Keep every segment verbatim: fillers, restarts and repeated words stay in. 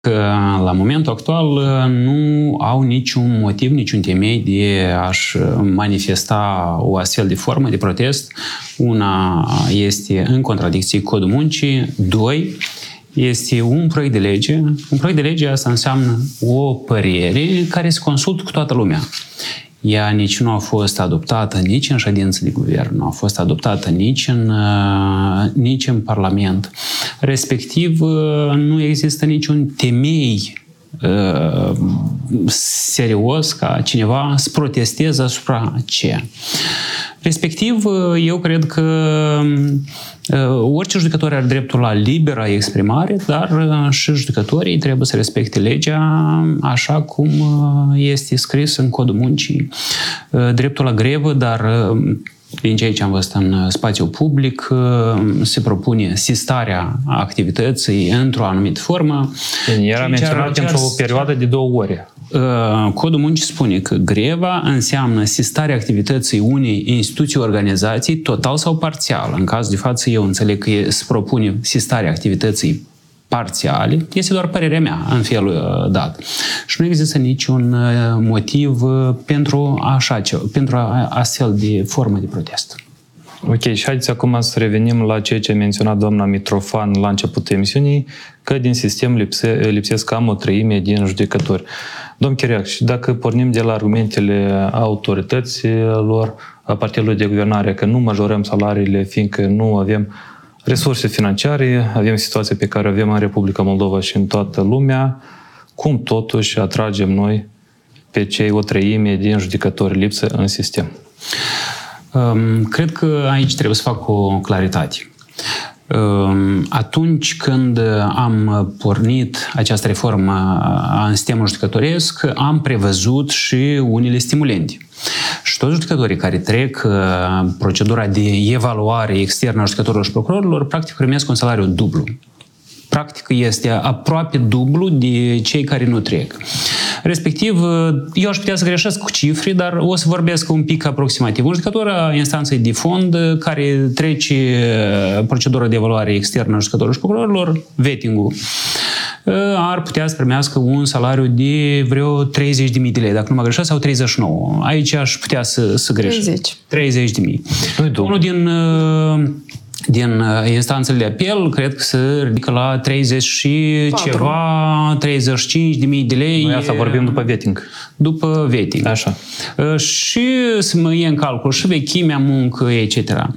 că la momentul actual nu au niciun motiv, niciun temei de a-și manifesta o astfel de formă de protest. Una este în contradicție cu Codul Muncii, doi, este un proiect de lege. Un proiect de lege asta înseamnă o părere care se consultă cu toată lumea. Ea nici nu a fost adoptată nici în ședință de guvern, nu a fost adoptată nici în, nici în Parlament. Respectiv, nu există niciun temei uh, serios ca cineva să protesteze asupra ce. Respectiv, eu cred că orice judecător are dreptul la liberă exprimare, dar și judecătorii trebuie să respecte legea așa cum este scris în Codul Muncii. Dreptul la grevă, dar din ceea ce am văzut în spațiu public, se propune sistarea activității într-o anumită formă. Era menționat pentru o perioadă de două ore. Codul Muncii spune că greva înseamnă sistarea activității unei instituții, organizații, total sau parțial. În cazul de față, eu înțeleg că se propune sistarea activității parțiale. Este doar părerea mea în felul dat. Și nu există niciun motiv pentru așa ceva, pentru astfel de formă de protest. Ok, și haideți acum să revenim la ceea ce a menționat doamna Mitrofan la începutul emisiunii, că din sistem lipse, lipsesc cam o treime din judecători. Domn Chiriac, și dacă pornim de la argumentele autorităților, a partidului de guvernare, că nu majorăm salariile fiindcă nu avem resurse financiare, avem situația pe care o avem în Republica Moldova și în toată lumea, cum totuși atragem noi pe cei o treime din judecători lipsă în sistem? Cred că aici trebuie să fac o claritate. Atunci când am pornit această reformă în sistemul judecătoresc, am prevăzut și unele stimulente. Și toți judecătorii care trec procedura de evaluare externă a judecătorilor și procurorilor, practic primesc un salariu dublu. Practic este aproape dublu de cei care nu trec. Respectiv, eu aș putea să greșesc cu cifre, dar o să vorbesc un pic aproximativ. Un judecător a instanței de fond care trece procedura de evaluare externă a judecătorilor și procurorilor, vetting-ul, ar putea să primească un salariu de vreo treizeci de mii de lei, dacă nu mă greșesc, sau treizeci și nouă. Aici aș putea să, să greșesc. treizeci. treizeci de mii. Unul din... din instanțele de apel, cred că se ridică la treizeci și patru. Ceva, treizeci și cinci de mii de lei. Noi asta vorbim după vetting. După vetting. Așa. Și să mă iei în calcul și vechimea, muncă, et cetera.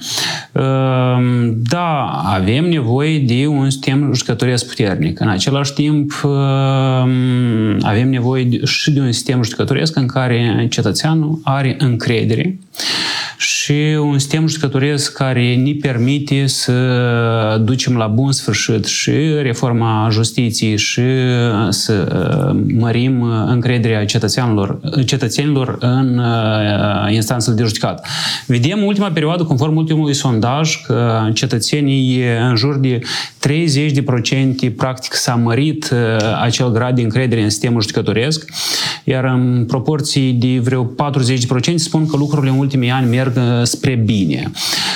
Da, avem nevoie de un sistem judecătoresc puternic. În același timp, avem nevoie și de un sistem judecătoresc în care cetățeanul are încredere și un sistem judecătoresc care ne permite să ducem la bun sfârșit și reforma justiției și să mărim încrederea cetățenilor, cetățenilor în instanțele de judecat. Vedem în ultima perioadă, conform ultimului sondaj, că cetățenii în jur de treizeci de procente practic s-a mărit acel grad de încredere în sistemul judecătoresc, iar în proporții de vreo patruzeci de procente spun că lucrurile în ultimii ani merg spre bine.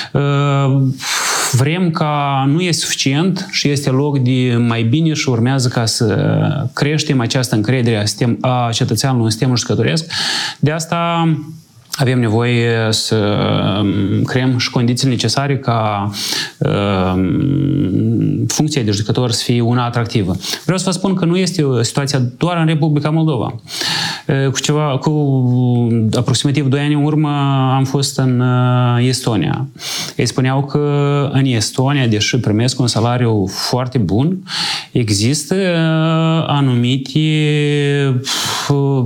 Vrem ca nu e suficient și este loc de mai bine și urmează ca să creștem această încredere a, sistem, a cetățeanului în sistemul judecătoresc. De asta avem nevoie să creăm și condițiile necesare ca uh, funcția de judecător să fie una atractivă. Vreau să vă spun că nu este o situație doar în Republica Moldova. Uh, cu, ceva, cu aproximativ doi ani în urmă am fost în uh, Estonia. Ei spuneau că în Estonia, deși primesc un salariu foarte bun, există uh, anumite uh,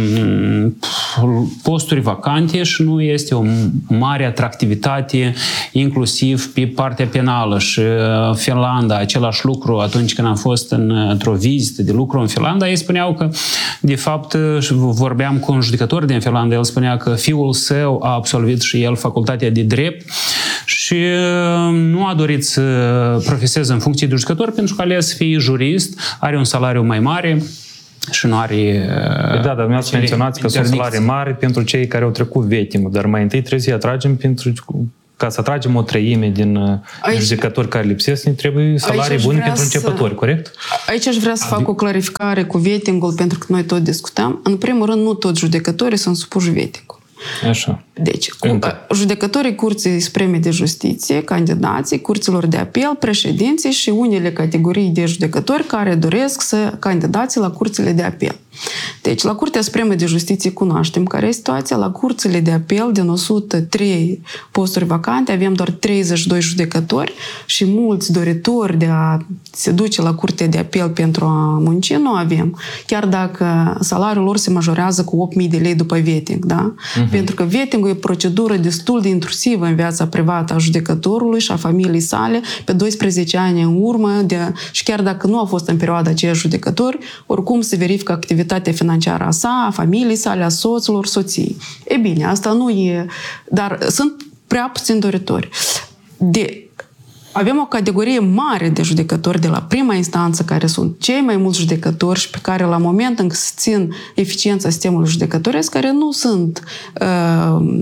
posturi vacante și nu este o mare atractivitate inclusiv pe partea penală. Și Finlanda, același lucru, atunci când am fost în, într-o vizită de lucru în Finlanda, ei spuneau că, de fapt, vorbeam cu un judecător din Finlanda, el spunea că fiul său a absolvit și el facultatea de drept și nu a dorit să profeseze în funcție de judecător pentru că alea să fie jurist, are un salariu mai mare și nu are... Da, dar mi-ați menționat că sunt salarii mari pentru cei care au trecut vetting-ul, dar mai întâi trebuie să-i atragem pentru ca să tragem o treime din aici, judecători care lipsesc, ne trebuie salarii bune pentru începători, să, corect? Aici aș vrea să Adi... fac o clarificare cu vetting-ul, pentru că noi tot discutăm. În primul rând, nu toți judecătorii sunt supuși vetting-ul. Așa. Deci, Încă. judecătorii Curții Supreme de Justiție, candidații, curților de apel, președinții și unele categorii de judecători care doresc să candidați la curțile de apel. Deci, la Curtea Supremă de Justiție cunoaștem care e situația. La curțile de apel, din o sută trei posturi vacante, avem doar treizeci și doi judecători și mulți doritori de a se duce la Curtea de apel pentru a munci nu avem. Chiar dacă salariul lor se majorează cu opt mii de lei după vetting, da? Uh-huh. Pentru că vetting-ul e o procedură destul de intrusivă în viața privată a judecătorului și a familiei sale pe doisprezece ani în urmă de, și chiar dacă nu a fost în perioada aceea judecător, oricum se verifică activitatea financiară a sa, a familiei sale, a soților, soției. E bine, asta nu e... Dar sunt prea puțini doritori. De, avem o categorie mare de judecători de la prima instanță, care sunt cei mai mulți judecători și pe care la moment încă se țin eficiența sistemului judecătoresc, care nu sunt... Uh,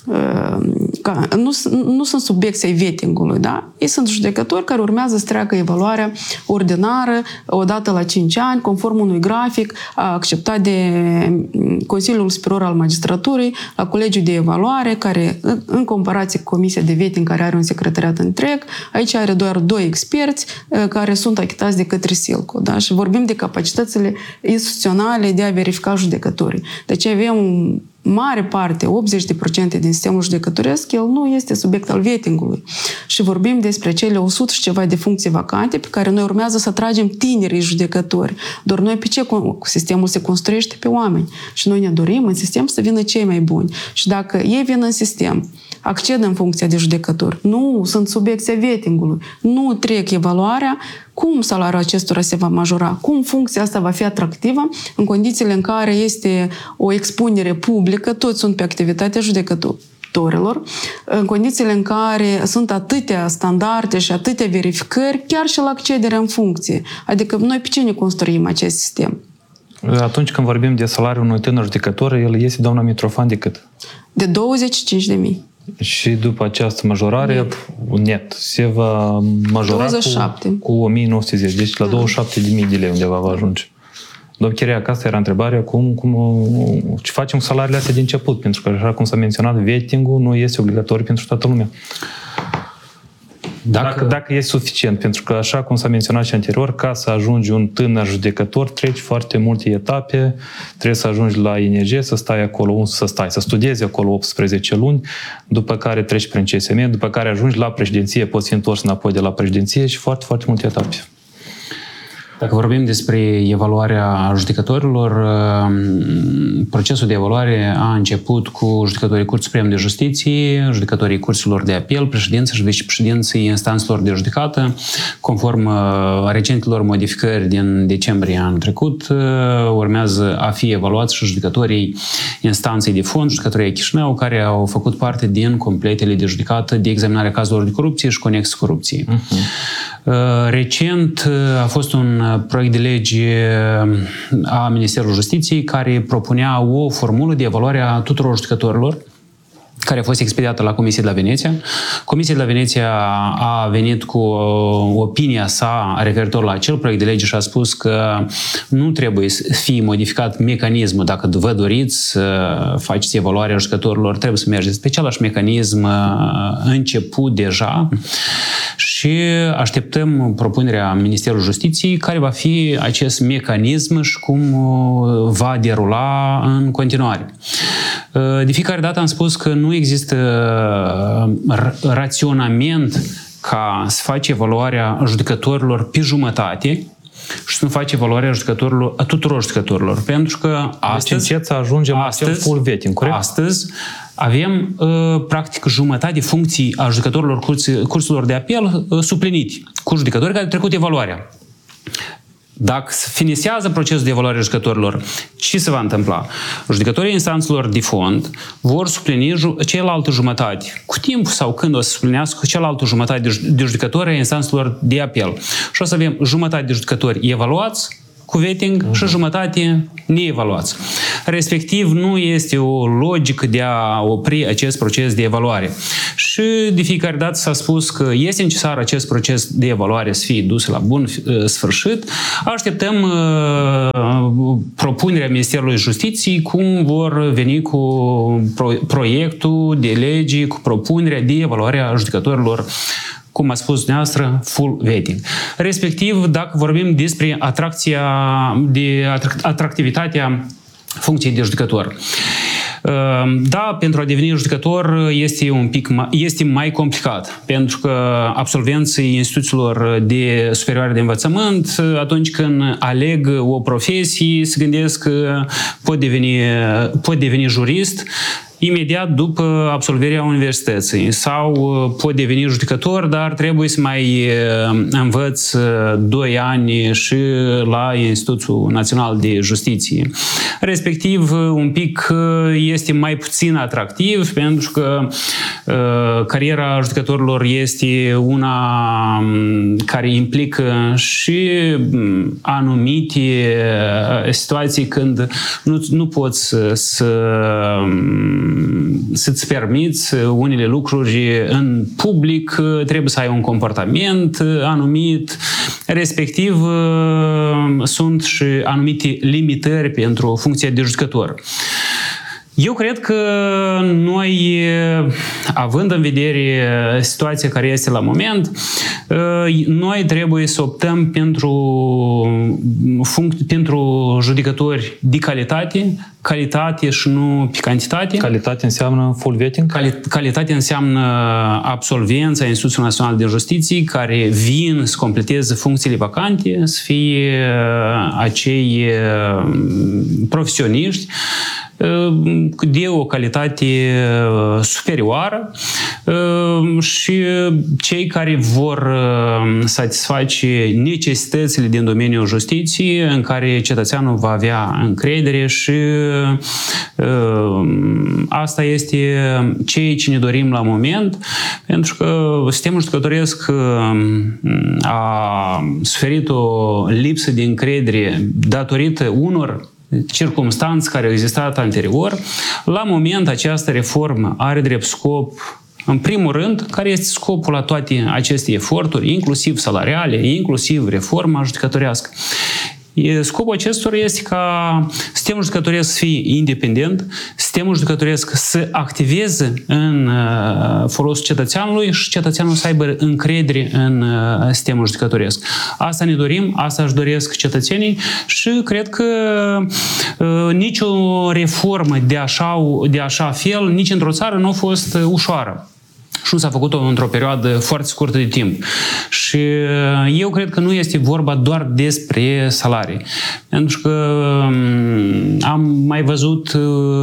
Ca, nu, nu sunt subiecții ai vetting-ului, da? Ei sunt judecători care urmează să treacă evaluarea ordinară odată la cinci ani, conform unui grafic acceptat de Consiliul Superior al Magistraturii, la Colegiul de Evaluare, care, în comparație cu Comisia de Vetting, care are un secretariat întreg, aici are doar doi experți care sunt achitați de către Silco, da? Și vorbim de capacitățile instituționale de a verifica judecătorii. Deci avem mare parte, optzeci la sută din sistemul judecătoresc, el nu este subiect al vetting-ului. Și vorbim despre cele o sută și ceva de funcții vacante pe care noi urmează să tragem tinerii judecători. Doar noi pe ce sistemul se construiește? Pe oameni. Și noi ne dorim în sistem să vină cei mai buni. Și dacă ei vin în sistem, acced în funcția de judecător, nu sunt subiecția vetting-ului, nu trec evaluarea, cum salariul acestora se va majora, cum funcția asta va fi atractivă în condițiile în care este o expunere publică, toți sunt pe activitatea judecătorilor, în condițiile în care sunt atâtea standarde și atâtea verificări, chiar și la accederea în funcție. Adică noi pe ce ne construim acest sistem? Atunci când vorbim de salariul unui tânăr judecător, el este, doamna Mitrofan, de cât? De douăzeci și cinci de mii. Și după această majorare, net, net se va majora cu, cu o mie nouă sute zece. Deci la douăzeci și șapte de mii de lei undeva va ajunge. Domnul Chiriac, asta era întrebarea, cum, cum, ce facem cu salariile astea de început? Pentru că, așa cum s-a menționat, vetting-ul nu este obligatoriu pentru toată lumea. Dacă, dacă, dacă este suficient, pentru că, așa cum s-a menționat și anterior, ca să ajungi un tânăr judecător, treci foarte multe etape, trebuie să ajungi la I N G, să stai acolo, să stai, să studiezi acolo optsprezece luni, după care treci prin C S M, după care ajungi la președinție, poți fi întors înapoi de la președinție și foarte, foarte multe etape. Dacă vorbim despre evaluarea judecătorilor, procesul de evaluare a început cu judecătorii Curții Supreme de Justiție, judecătorii curților de apel, președinții și vicepreședinții instanțelor de judecată, conform recentelor modificări din decembrie anul trecut, urmează a fi evaluați și judecătorii instanței de fond, judecătorii Chișinău, care au făcut parte din completele de judecată de examinare cazurilor de corupție și conex corupției. Uh-huh. Recent a fost un proiect de lege a Ministerului Justiției care propunea o formulă de evaluare a tuturor judecătorilor care a fost expediată la Comisia de la Veneția. Comisia de la Veneția a venit cu opinia sa referitor la acel proiect de lege și a spus că nu trebuie să fie modificat mecanismul. Dacă vă doriți să faceți evaluarea judecătorilor, trebuie să mergeți pe același mecanism început deja și așteptăm propunerea Ministerului Justiției care va fi acest mecanism și cum va derula în continuare. De fiecare dată am spus că nu există raționament ca să faci evaluarea judecătorilor pe jumătate și să nu faci evaluarea judecătorilor, a tuturor judecătorilor. Pentru că astăzi... Deci să ajungem astăzi, la full vetting, corect? Astăzi avem, practic, jumătate de funcții a judecătorilor curților de apel suplinite cu judecători care au trecut evaluarea. Dacă se finisează procesul de evaluare a judecătorilor, ce se va întâmpla? Judecătorii instanțelor de fond vor suplini cealaltă jumătate, cu timp sau când o să suplinească cealaltă jumătate de judecători a instanțelor de apel. Și o să avem jumătate de judecători evaluați cu vetting și jumătate neevaluați. Respectiv, nu este o logică de a opri acest proces de evaluare. și de fiecare dată s-a spus că este necesar acest proces de evaluare să fie dus la bun sfârșit. Așteptăm propunerea Ministerului Justiției cum vor veni cu proiectul de lege, cu propunerea de evaluare a judecătorilor, cum a spus dumneavoastră, full vetting. Respectiv, dacă vorbim despre atracția, de atractivitatea funcției de judecător. Da, pentru a deveni judecător este un pic mai, este mai complicat, pentru că absolvenții instituțiilor de superioare de învățământ, atunci când aleg o profesie, se gândesc că pot deveni, pot deveni jurist imediat după absolvirea universității sau pot deveni judecător, dar trebuie să mai învăț doi ani și la Institutul Național de Justiție. Respectiv, un pic este mai puțin atractiv pentru că cariera judecătorilor este una care implică și anumite situații când nu, nu poți să să-ți permiți unele lucruri în public, trebuie să ai un comportament anumit, respectiv sunt și anumite limitări pentru funcția de judecător. Eu cred că noi, având în vedere situația care este la moment, noi trebuie să optăm pentru, pentru judecători de calitate, calitate și nu pe cantitate. Calitate înseamnă full vetting? Cali- calitate înseamnă absolvența Instituției Naționale de Justiție care vin să completeze funcțiile vacante, să fie acei profesioniști de o calitate superioară și cei care vor satisface necesitățile din domeniul justiției în care cetățeanul va avea încredere și asta este ceea ce ne dorim la moment, pentru că sistemul judecătoresc a suferit o lipsă de încredere datorită unor circumstanțe care au existat anterior. La moment, această reformă are drept scop, în primul rând, care este scopul la toate aceste eforturi, inclusiv salariale, inclusiv reforma judecătorească. Scopul acestor este ca sistemul judecătoresc să fie independent, sistemul judecătoresc să activeze în folosul cetățeanului și cetățeanul să aibă încredere în sistemul judecătoresc. Asta ne dorim, asta își doresc cetățenii și cred că nicio reformă de așa, de așa fel, nici într-o țară nu a fost ușoară. Și nu s-a făcut-o într-o perioadă foarte scurtă de timp. Și eu cred că nu este vorba doar despre salarii. Pentru că am mai văzut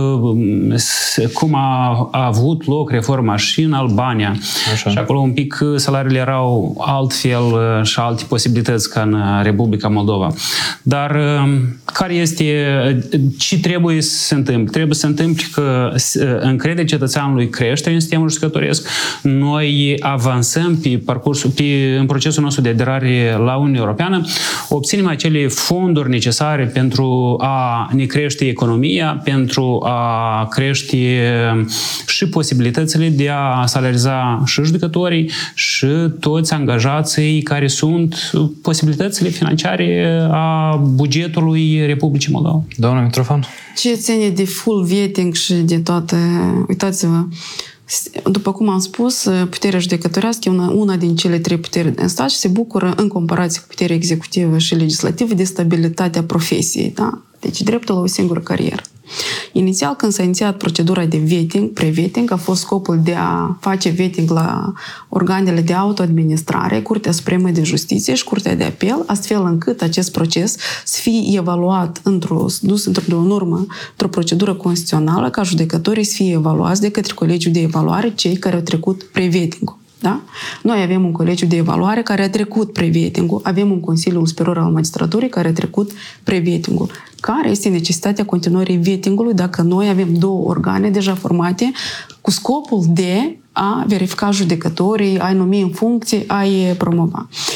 cum a, a avut loc reforma și în Albania. Așa. Și acolo un pic salariile erau altfel și alte posibilități ca în Republica Moldova. Dar care este, ce trebuie să se întâmple? Trebuie să se întâmple că încrederea cetățeanului crește în sistemul judecătoresc. Noi avansăm pe parcursul, pe, în procesul nostru de aderare la Uniunea Europeană, obținem acele fonduri necesare pentru a ne crește economia, pentru a crește și posibilitățile de a salariza și judecătorii și toți angajații care sunt posibilitățile financiare a bugetului Republicii Moldova. Doamna Mitrofan? Ce ține de full vetting și de toate, uitați-vă, după cum am spus, puterea judecătorească e una, una din cele trei puteri din stat și se bucură, în comparație cu puterea executivă și legislativă, de stabilitatea profesiei. Da? Deci dreptul la o singură carieră. Inițial, când s-a inițiat procedura de vetting, pre-vetting, a fost scopul de a face vetting la organele de autoadministrare, Curtea Supremă de Justiție și Curtea de Apel, astfel încât acest proces să fie evaluat, într-o, dus într-o normă, într-o procedură constituțională, ca judecătorii să fie evaluați de către Colegiul de Evaluare, cei care au trecut pre-vetting-ul. Da? Noi avem un colegiu de evaluare care a trecut pre-vetting-ul, avem un Consiliu Superior al Magistraturii care a trecut pre-vetting-ul. Care este necesitatea continuării vetting-ului dacă noi avem două organe deja formate cu scopul de a verifica judecătorii, a-i numi în funcție, a-i promova.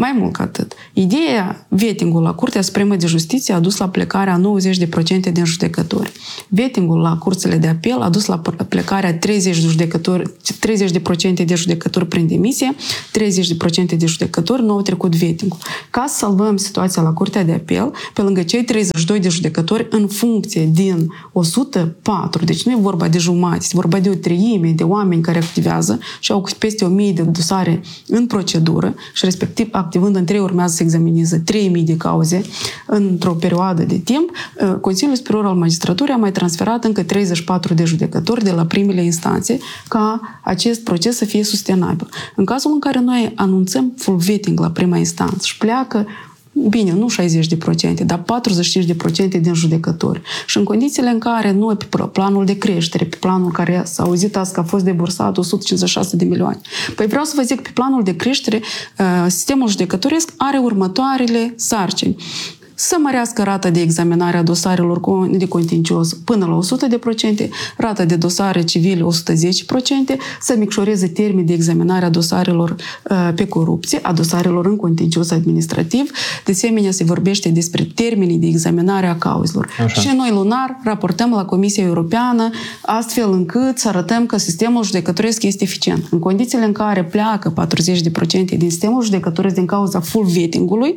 Mai mult ca atât, ideea, vetting-ul la Curtea Supremă de Justiție a dus la plecarea nouăzeci la sută din judecători. Vetting-ul la curțile de apel a dus la plecarea treizeci de judecători, treizeci la sută de judecători prin demisie, treizeci la sută de judecători nu au trecut vetting-ul. Ca să salvăm situația la Curtea de Apel, pe lângă cei treizeci și doi de judecători, în funcție din o sută patru, deci nu e vorba de jumătate, e vorba de o treime de oameni care activează și au peste o mie de dosare în procedură și respectiv activând în trei urmează să examineze trei mii de cauze într-o perioadă de timp, Consiliul Superior al Magistraturii a mai transferat încă treizeci și patru de judecători de la primele instanțe ca acest proces să fie sustenabil. În cazul în care noi anunțăm full vetting la prima instanță și pleacă bine, nu șaizeci la sută, dar patruzeci și cinci la sută din judecători. Și în condițiile în care noi, pe planul de creștere, pe planul care s-a auzit azi că a fost debursat o sută cincizeci și șase de milioane. Păi vreau să vă zic, pe planul de creștere, sistemul judecătoresc are următoarele sarcini. Să mărească rata de examinare a dosarelor de contencios până la o sută la sută, rata de dosare civile o sută zece la sută, să micșoreze termenii de examinare a dosarelor pe corupție, a dosarelor în contencios administrativ. De asemenea, se vorbește despre termenii de examinare a cauzelor. Așa. Și noi lunar raportăm la Comisia Europeană astfel încât să arătăm că sistemul judecătoresc este eficient. În condițiile în care pleacă patruzeci la sută din sistemul judecătoresc din cauza full vetting-ului,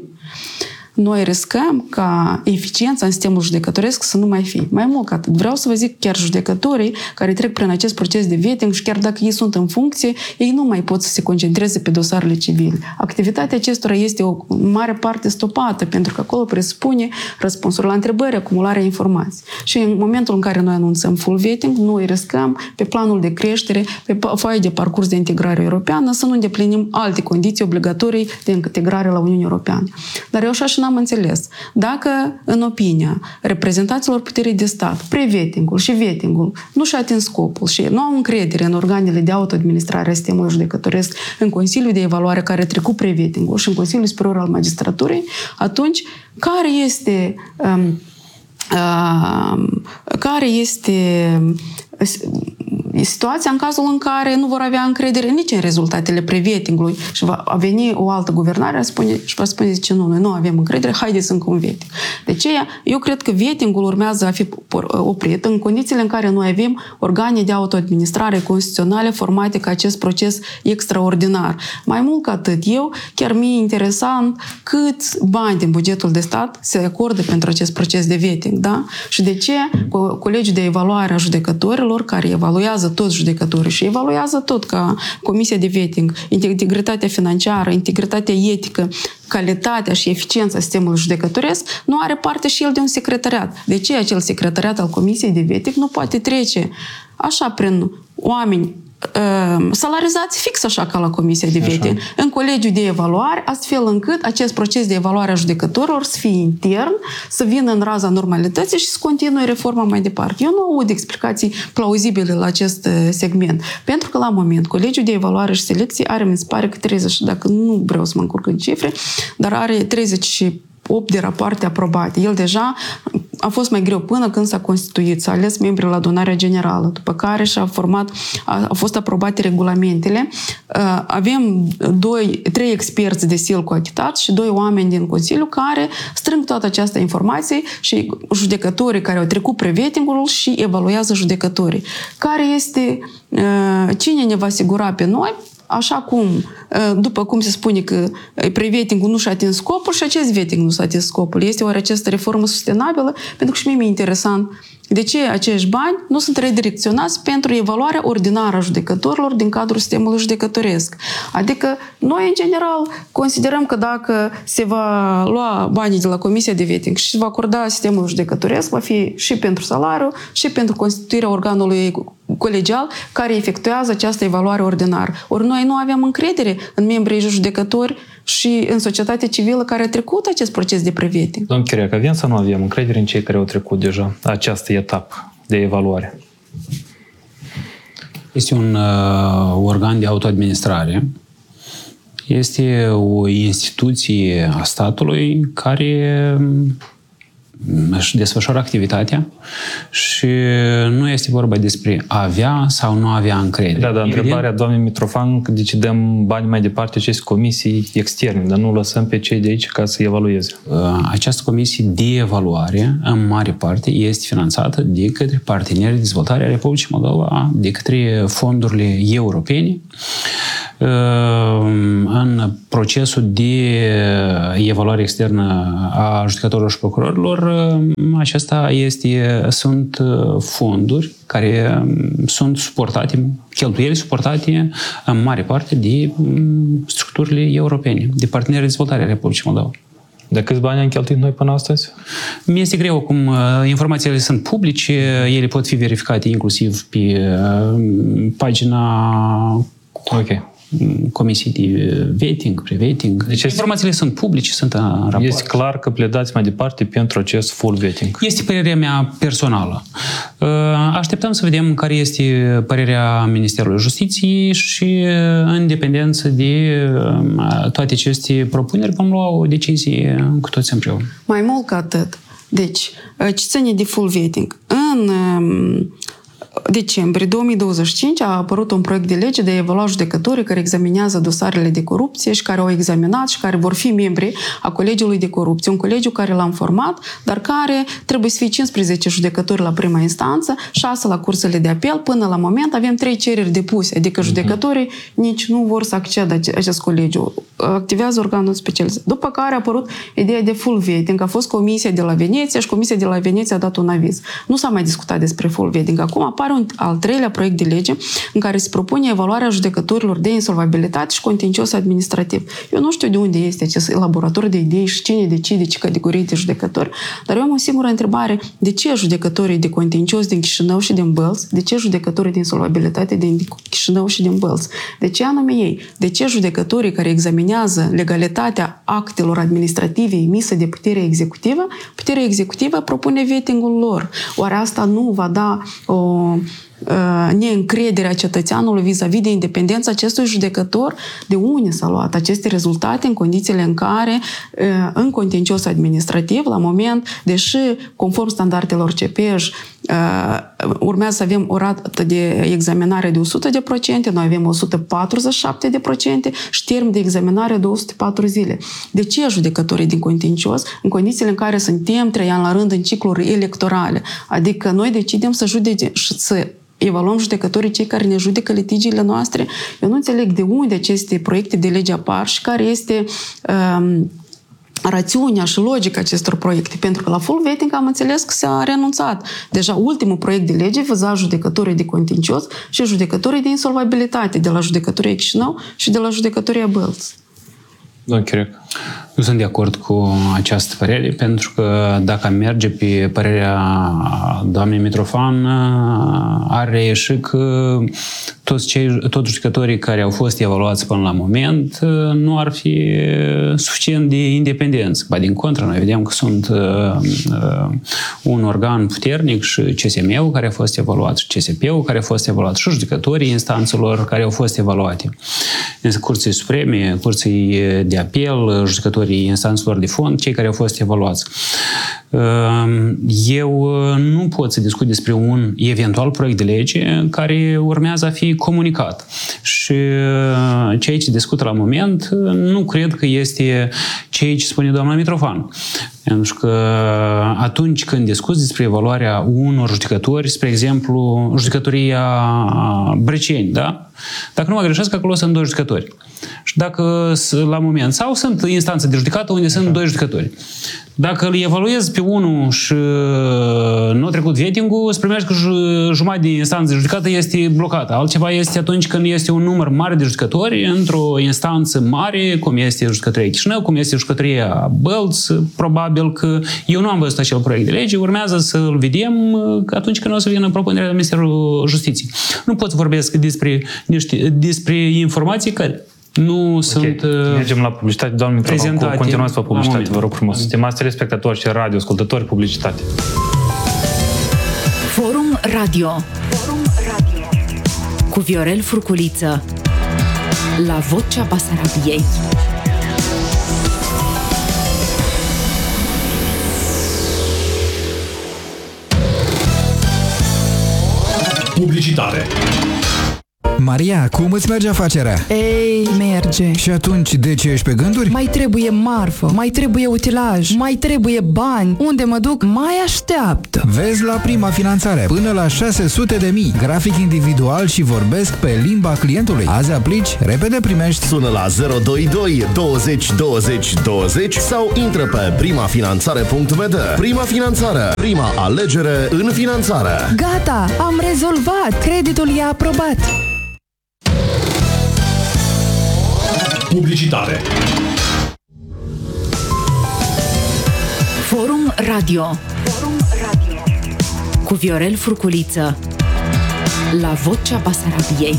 noi riscăm ca eficiența în sistemul judecătoresc să nu mai fie. Mai mult ca atât, vreau să vă zic, chiar judecătorii care trec prin acest proces de vetting și chiar dacă ei sunt în funcție, ei nu mai pot să se concentreze pe dosarele civile. Activitatea acestora este o mare parte stopată, pentru că acolo presupune răspunsuri la întrebări, acumularea informații. Și în momentul în care noi anunțăm full vetting, noi riscăm pe planul de creștere, pe foaia de parcurs de integrare europeană, să nu îndeplinim alte condiții obligatorii de integrare la Uniunea Europeană. Dar eu așa și n-am înțeles. Dacă, în opinia reprezentanților puterii de stat, pre-vetting-ul și vetting-ul nu și-a atins scopul și nu au încredere în organele de autoadministrare a sistemului judecătoresc, în Consiliul de Evaluare care a trecut pre-vetting-ul și în Consiliul Superior al Magistraturii, atunci care este um, um, care este situația în cazul în care nu vor avea încredere nici în rezultatele pre-vetting-ului și va veni o altă guvernare spune, și va spune, zice, nu, noi nu avem încredere, haideți încă un vetting. De aceea, eu cred că vetting-ul urmează a fi oprit în condițiile în care noi avem organe de autoadministrare constituționale formate ca acest proces extraordinar. Mai mult ca atât, eu chiar mi-e interesant câți bani din bugetul de stat se acordă pentru acest proces de vetting, da? Și de ce colegiul de evaluare a judecătorilor care evaluează toți judecătorii și evaluează tot ca Comisia de Vetting, integritatea financiară, integritatea etică, calitatea și eficiența sistemului judecătoresc, nu are parte și el de un secretariat. De ce acel secretariat al Comisiei de Vetting nu poate trece așa prin oameni salarizați fix așa ca la Comisia de Vetting, în colegiul de evaluare, astfel încât acest proces de evaluare a judecătorilor să fie intern, să vină în raza normalității și să continue reforma mai departe. Eu nu aud explicații plauzibile la acest segment, pentru că la moment colegiul de evaluare și selecție are, mi se pare că treizeci, dacă nu vreau să mă încurc în cifre, dar are treizeci și opt de rapoarte aprobate. El deja a fost mai greu până când s-a constituit, s-a ales membrii la adunarea generală, după care și-a format, a, a fost aprobate regulamentele. Avem doi, trei experți de S I L coachitați și doi oameni din Consiliu care strâng toată această informație și judecătorii care au trecut pre-vetting-ul și evaluează judecătorii. Care este, cine ne va asigura pe noi, așa cum, după cum se spune că pre-vetting-ul nu și-a atins scopul și acest vetting nu s-a atins scopul. Este oare această reformă sustenabilă? Pentru că și mie mi-e interesant de ce acești bani nu sunt redirecționați pentru evaluarea ordinară a judecătorilor din cadrul sistemului judecătoresc. Adică noi, în general, considerăm că dacă se va lua banii de la Comisia de Vetting și se va acorda sistemul judecătoresc, va fi și pentru salariu, și pentru constituirea organului colegial care efectuează această evaluare ordinară. Ori noi nu avem încredere în membrii judecători și în societatea civilă care a trecut acest proces de pre-vetting. Domnul Chiriac, avem sau nu avem încredere în cei care au trecut deja această etapă de evaluare? Este un uh, organ de autoadministrare. Este o instituție a statului care își desfășoară activitatea și nu este vorba despre a avea sau nu avea încredere. Da, dar întrebarea doamnei Mitrofan, deci dăm bani mai departe aceste comisii externe, dar nu lăsăm pe cei de aici ca să evalueze. Această comisie de evaluare, în mare parte, este finanțată de către partenerii de dezvoltare a Republicii Moldova, de către fondurile europene. În procesul de evaluare externă a judecătorilor și procurorilor, acesta este, sunt fonduri care sunt suportate, cheltuieli suportate în mare parte de structurile europene, de partenerii de dezvoltare a Republicii Moldova. De câți bani am cheltuit noi până astăzi? Mi este greu acum, informațiile sunt publice, ele pot fi verificate inclusiv pe pagina Ok. comisii de vetting, pre-vetting. Deci informațiile sunt publice, sunt în raport. Este clar că pledați mai departe pentru acest full vetting. Este părerea mea personală. Așteptăm să vedem care este părerea Ministerului Justiției și în dependență de toate aceste propuneri vom lua o decizie cu toți împreună. Mai mult ca atât. Deci, ce ține de full vetting? În decembrie două mii douăzeci și cinci a apărut un proiect de lege de a evalua judecătorii care examinează dosarele de corupție și care au examinat și care vor fi membri a Colegiului de Corupție. Un colegiu care l-am format, dar care trebuie să fie cincisprezece judecători la prima instanță, șase la cursele de apel. Până la moment avem trei cereri depuse, adică judecătorii nici nu vor să accedă acest colegiu. Activează organul specializat. După care a apărut ideea de full vetting. A fost comisia de la Veneția și comisia de la Veneția a dat un aviz. Nu s-a mai discutat despre full vetting. Acum apare un al treilea proiect de lege în care se propune evaluarea judecătorilor de insolvabilitate și contencios administrativ. Eu nu știu de unde este acest laborator de idei și cine decide ce categorii de judecători, dar eu am o singură întrebare. De ce judecătorii de contencios din Chișinău și din Bălți? De ce judecătorii de insolvabilitate din Chișinău și din Bălți? De ce anume ei? De ce judecătorii care examinează legalitatea actelor administrative emise de puterea executivă, puterea executivă propune vetting-ul lor? Oare asta nu va da o neîncrederea cetățeanului vis-a-vis de independența acestui judecător? De unde s-a luat aceste rezultate în condițiile în care, în contencios administrativ, la moment, deși conform standardelor C P J urmează să avem o rată de examinare de o sută de procente, noi avem o sută patruzeci și șapte de procente și termen de examinare de o sută patru zile. De ce judecătorii din contencios, în condițiile în care suntem trei ani la rând în cicluri electorale? Adică noi decidem să judecem și să evaluăm judecătorii cei care ne judecă litigiile noastre. Eu nu înțeleg de unde aceste proiecte de lege apar și care este um, rațiunea și logica acestor proiecte. Pentru că la full vetting am înțeles că s-a renunțat. Deja ultimul proiect de lege viza judecătorii de contencios și judecătorii de insolvabilitate de la judecătoria Chișinău și de la judecătoria Bălți. Domnul Chiriac. Nu sunt de acord cu această părere, pentru că dacă am merge pe părerea doamnei Mitrofan, ar reieși că toți, cei, toți judecătorii care au fost evaluați până la moment nu ar fi suficient de independenți. Ba din contră, noi vedem că sunt uh, uh, un organ puternic și C S M-ul care a fost evaluat, și C S P-ul care a fost evaluat, și judecătorii instanțelor care au fost evaluate. Curții Supreme, Curții de Apel, judecătorii instanțelor de fond, cei care au fost evaluați. Eu nu pot să discut despre un eventual proiect de lege care urmează a fi comunicat. Și ceea ce discută la moment nu cred că este ceea ce spune doamna Mitrofan. Pentru că atunci când discuți despre evaluarea unor judecători, spre exemplu, judecătoria Brăceni, da? Dacă nu mă greșesc, acolo sunt doi judecători. Și dacă la moment, sau sunt instanțe de judecată unde sunt doi judecători. Dacă îl evaluez pe unul și nu a trecut vetting-ul, se primește că jumătate din instanță de judecată este blocată. Altceva este atunci când este un număr mare de judecători într-o instanță mare, cum este judecătoria Chișinău, cum este judecătoria Bălți, probabil că eu nu am văzut acel proiect de lege, urmează să-l vedem atunci când o să vină propunerea de Ministerul Justiției. Nu pot să vorbesc despre, niște, despre informații care nu okay. sunt Mergem la publicitate, doamne Mitrofan, continuați pe publicitate, vă rog frumos. Stimați telespectatori și radioascultători, publicitate. Forum Radio. Forum Radio. Cu Viorel Furculiță. La Vocea Basarabiei. Publicitate. Maria, cum îți merge afacerea? Ei, merge. Și atunci, de ce ești pe gânduri? Mai trebuie marfă, mai trebuie utilaj, mai trebuie bani. Unde mă duc, mai așteaptă. Vezi la Prima Finanțare. Până la șase sute de mii. Grafic individual și vorbesc pe limba clientului. Azi aplici, repede primești. Sună la zero doi doi douăzeci douăzeci douăzeci sau intră pe primafinanțare punct b d. Prima Finanțare. Prima alegere în finanțare. Gata, am rezolvat. Creditul e aprobat. Publicitate. Forum Radio. Forum Radio. Cu Viorel Furculiță. La Vocea Basarabiei.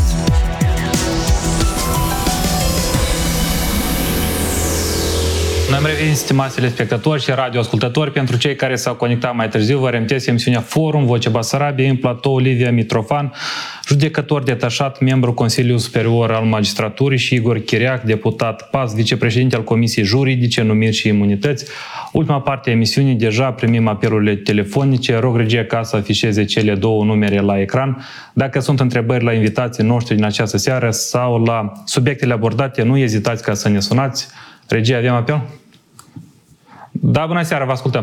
Noi am revenit, stimați telespectatori și radioascultători. Pentru cei care s-au conectat mai târziu, vă reamintesc emisiunea Forum Vocea Basarabiei, în platou Livia Mitrofan, judecător detașat, membru Consiliului Superior al Magistraturii, și Igor Chiriac, deputat P A S, vicepreședinte al Comisiei Juridice, Numiri și Imunități. Ultima parte a emisiunii, deja primim apelurile telefonice. Rog regia ca să afișeze cele două numere la ecran. Dacă sunt întrebări la invitații noștri din această seară sau la subiectele abordate, nu ezitați ca să ne sunați. Regia, avem apel? Da, bună seara, vă ascultăm.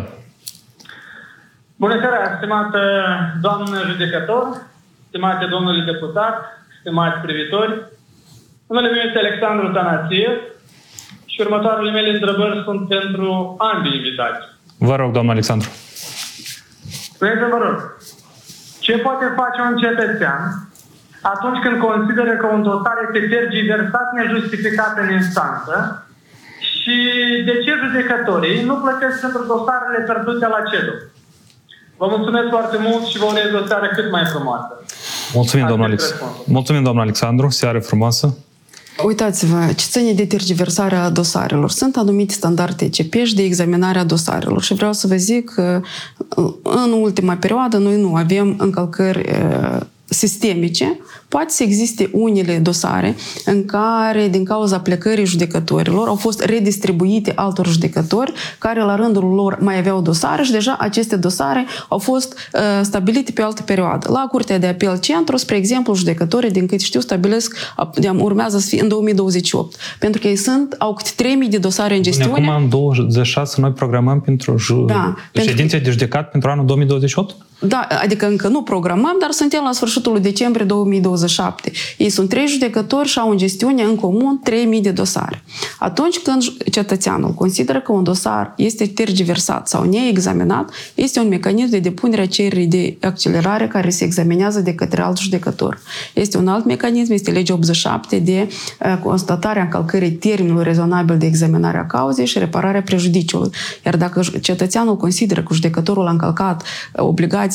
Bună seara, stimată doamnă judecător, stimate domnule deputat, stimați privitori. Numele meu este Alexandru Tănăsiev și următoarele mele întrebări sunt pentru ambii invitați. Vă rog, domnul Alexandru. Vreau să vă rog, ce poate face un cetățean atunci când consideră că un dosar este tergiversat nejustificat în instanță și de ce judecătorii nu plătesc pentru dosarele pierdute la C E D O? Vă mulțumesc foarte mult și vă urez o seară cât mai frumoasă. Mulțumim, domnul Alex. Mulțumim, domnul Alexandru. Seară frumoasă. Uitați-vă, ce ține de tergiversarea dosarelor. Sunt anumite standarde C P și de examinarea dosarelor și vreau să vă zic că în ultima perioadă noi nu avem încălcări sistemice. Poate să existe unele dosare în care, din cauza plecării judecătorilor, au fost redistribuite altor judecători care, la rândul lor, mai aveau dosare și deja aceste dosare au fost uh, stabilite pe altă perioadă. La Curtea de Apel Centru, spre exemplu, judecătorii, din cât știu, stabilesc, urmează să fie în două mii douăzeci și opt. Pentru că ei sunt, au câte trei mii de dosare în gestiune. Acum, în douăzeci și șase, noi programăm pentru ju- da, ședințe de judecat pentru anul două mii douăzeci și opt? Da, adică încă nu programăm, dar suntem la sfârșitul lui decembrie două mii douăzeci și șapte. Ei sunt trei judecători și au în gestiune în comun trei mii de dosare. Atunci când cetățeanul consideră că un dosar este tergiversat sau neexaminat, este un mecanism de depunere a cererii de accelerare care se examinează de către alt judecător. Este un alt mecanism, este legea optzeci și șapte de uh, constatarea încălcării termenului rezonabil de examinare a cauzei și repararea prejudiciului. Iar dacă cetățeanul consideră că judecătorul a încălcat uh, obligații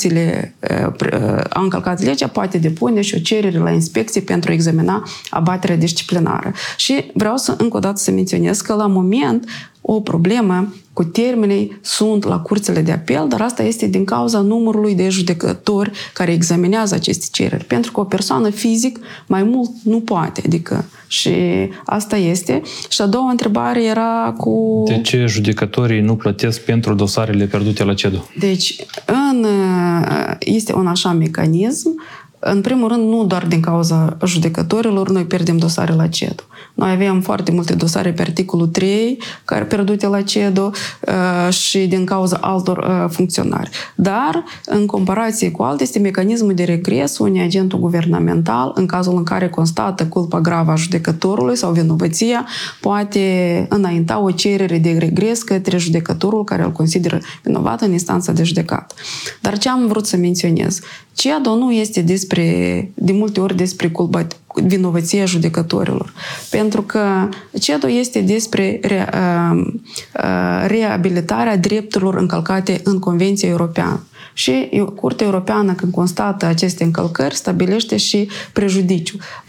a încălcat legea, poate depune și o cerere la inspecție pentru a examina abaterea disciplinară. Și vreau să încă o dată să menționez că la moment o problemă cu termenii sunt la curțile de apel, dar asta este din cauza numărului de judecători care examinează aceste cereri. Pentru că o persoană fizic mai mult nu poate. Adică și asta este. Și a doua întrebare era cu... De ce judecătorii nu plătesc pentru dosarele pierdute la C E D O? Deci, în, este un așa mecanism. În primul rând, nu doar din cauza judecătorilor, noi pierdem dosare la C E D O. Noi avem foarte multe dosare pe articolul trei, care pierdute la C E D O și din cauza altor funcționari. Dar, în comparație cu alte, este mecanismul de regres unui agentul guvernamental, în cazul în care constată culpa gravă a judecătorului sau vinovăția, poate înainta o cerere de regres către judecătorul care îl consideră vinovat în instanța de judecat. Dar ce am vrut să menționez? C E D O nu este despre, de multe ori despre culpa, vinovăția judecătorilor. Pentru că C E D O este despre re, uh, uh, reabilitarea drepturilor încălcate în Convenția Europeană. Și Curtea Europeană, când constată aceste încălcări, stabilește și prejudiciu. Dar